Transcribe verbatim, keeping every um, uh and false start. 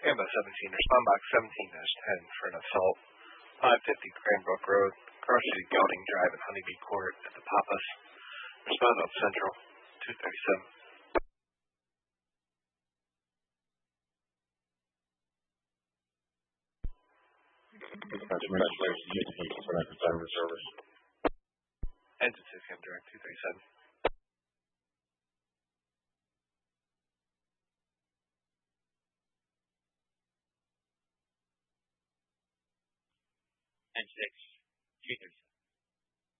Ambo seventeen, respond box seventeen ten for an assault. five fifty Cranbrook Road, Cross Street, Gelding Drive, and Honeybee Court at the Papas. Respond on Central, two thirty-seven. Service. Engine six cam direct, two thirty-seven. Engine six, two thirty-seven.